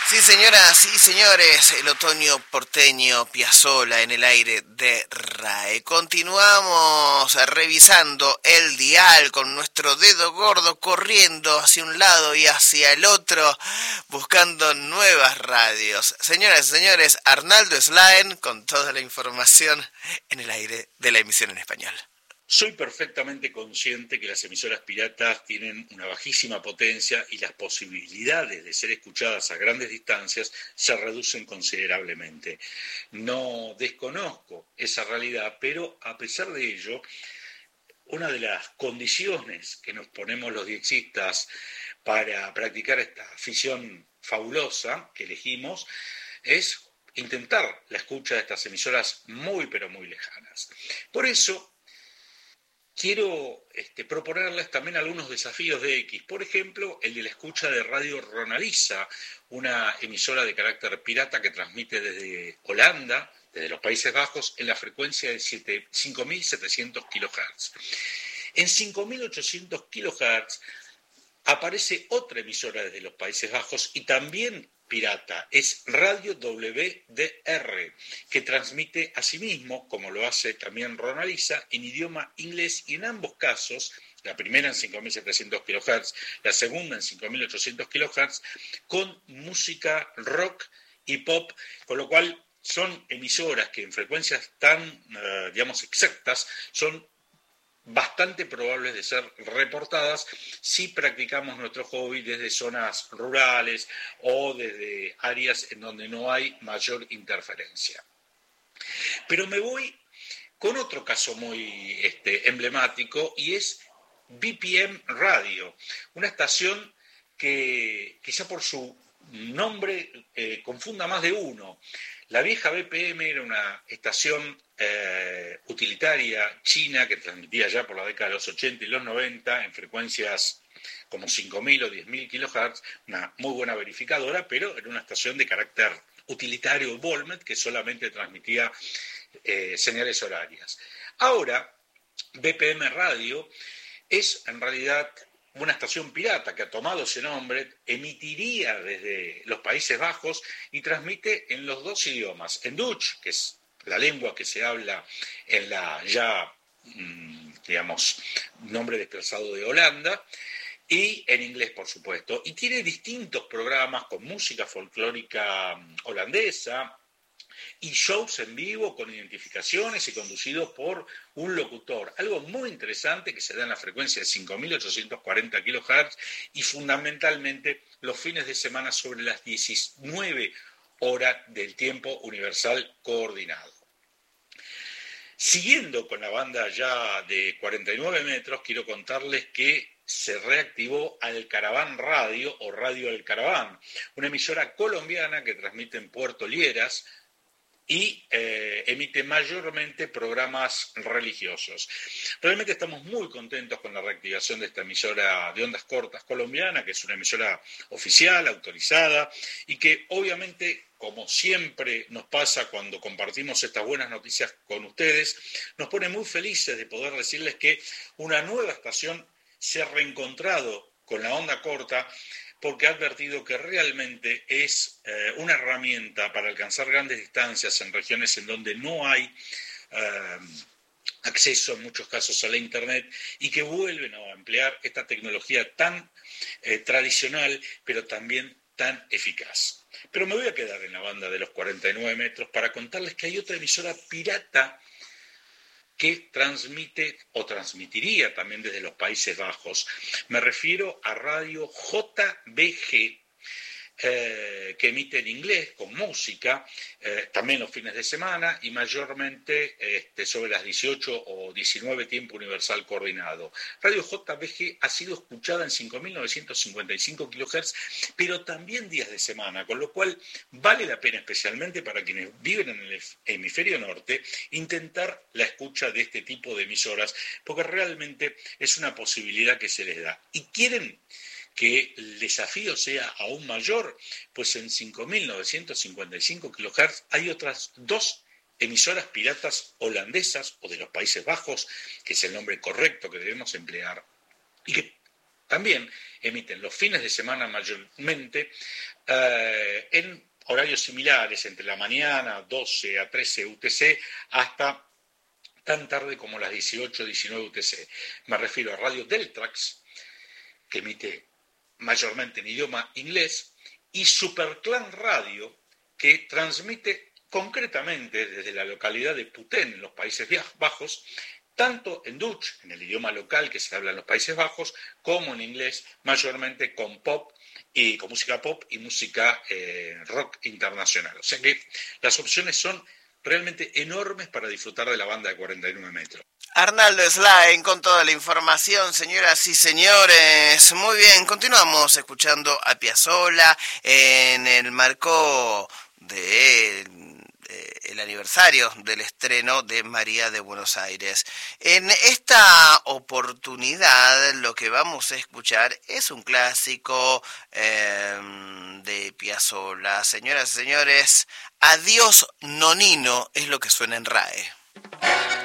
Sí, señoras y señores, el otoño porteño Piazzolla en el aire de RAE. Continuamos revisando el dial con nuestro dedo gordo corriendo hacia un lado y hacia el otro, buscando nuevas radios. Señoras y señores, Arnaldo Slaen con toda la información en el aire de la emisión en español. Soy perfectamente consciente que las emisoras piratas tienen una bajísima potencia y las posibilidades de ser escuchadas a grandes distancias se reducen considerablemente. No desconozco esa realidad, pero a pesar de ello, una de las condiciones que nos ponemos los diexistas para practicar esta afición fabulosa que elegimos es intentar la escucha de estas emisoras muy pero muy lejanas. Por eso quiero proponerles también algunos desafíos de X. Por ejemplo, el de la escucha de Radio Ronaliza, una emisora de carácter pirata que transmite desde Holanda, desde los Países Bajos, en la frecuencia de 5.700 kHz. En 5.800 kHz aparece otra emisora desde los Países Bajos y también pirata, es Radio WDR, que transmite asimismo, como lo hace también Ronaliza, en idioma inglés y en ambos casos, la primera en 5.700 kHz, la segunda en 5.800 kHz, con música rock y pop, con lo cual son emisoras que en frecuencias tan, exactas, son bastante probables de ser reportadas si practicamos nuestro hobby desde zonas rurales o desde áreas en donde no hay mayor interferencia. Pero me voy con otro caso muy emblemático y es BPM Radio, una estación que quizá por su nombre confunda más de uno. La vieja BPM era una estación utilitaria china que transmitía ya por la década de los 80 y los 90 en frecuencias como 5.000 o 10.000 kHz, una muy buena verificadora, pero era una estación de carácter utilitario Volmet que solamente transmitía señales horarias. Ahora, BPM Radio es en realidad una estación pirata que ha tomado ese nombre, emitiría desde los Países Bajos y transmite en los dos idiomas, en Dutch, que es la lengua que se habla en la ya, nombre desplazado de Holanda, y en inglés, por supuesto. Y tiene distintos programas con música folclórica holandesa, y shows en vivo con identificaciones y conducidos por un locutor. Algo muy interesante que se da en la frecuencia de 5.840 kHz y fundamentalmente los fines de semana sobre las 19 horas del tiempo universal coordinado. Siguiendo con la banda ya de 49 metros, quiero contarles que se reactivó Alcaraván Radio o Radio Alcaraván, una emisora colombiana que transmite en Puerto Lieras, y emite mayormente programas religiosos. Realmente estamos muy contentos con la reactivación de esta emisora de ondas cortas colombiana, que es una emisora oficial, autorizada, y que obviamente, como siempre nos pasa cuando compartimos estas buenas noticias con ustedes, nos pone muy felices de poder decirles que una nueva estación se ha reencontrado con la onda corta, porque ha advertido que realmente es una herramienta para alcanzar grandes distancias en regiones en donde no hay acceso en muchos casos a la Internet y que vuelven a emplear esta tecnología tan tradicional, pero también tan eficaz. Pero me voy a quedar en la banda de los 49 metros para contarles que hay otra emisora pirata que transmite o transmitiría también desde los Países Bajos. Me refiero a Radio JBG, que emite en inglés con música, también los fines de semana y mayormente sobre las 18 o 19 tiempo universal coordinado. Radio JBG ha sido escuchada en 5.955 kHz, pero también días de semana, con lo cual vale la pena, especialmente para quienes viven en el hemisferio norte, intentar la escucha de este tipo de emisoras, porque realmente es una posibilidad que se les da. ¿Y quieren que el desafío sea aún mayor? Pues en 5.955 kHz hay otras dos emisoras piratas holandesas o de los Países Bajos, que es el nombre correcto que debemos emplear, y que También emiten los fines de semana mayormente en horarios similares, entre la mañana, 12 a 13 UTC, hasta tan tarde como las 18 o 19 UTC. Me refiero a Radio Deltrax, que emite mayormente en idioma inglés, y Superclan Radio, que transmite concretamente desde la localidad de Putén, en los Países Bajos, tanto en Dutch, en el idioma local que se habla en los Países Bajos, como en inglés, mayormente con pop y con música pop y música rock internacional. O sea que las opciones son realmente enormes para disfrutar de la banda de 49 metros. Arnaldo Slain con toda la información, señoras y señores. Muy bien, continuamos escuchando a Piazzolla en el marco el aniversario del estreno de María de Buenos Aires. En esta oportunidad lo que vamos a escuchar es un clásico de Piazzolla. Señoras y señores, Adiós Nonino es lo que suena en RAE.